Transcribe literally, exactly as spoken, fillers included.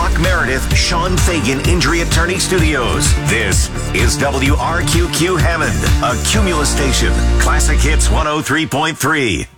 Brock Meredith, Sean Fagan Injury Attorney Studios. This is W R Q Q Hammond, a Cumulus station. Classic Hits one oh three point three.